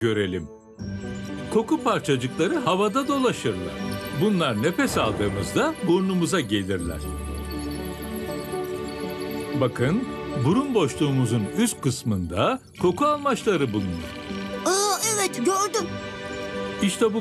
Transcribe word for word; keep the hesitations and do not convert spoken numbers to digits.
görelim. Koku parçacıkları havada dolaşırlar. Bunlar nefes aldığımızda burnumuza gelirler. Bakın, burun boşluğumuzun üst kısmında koku amaçları bulunur. Aa, evet gördüm. İşte bu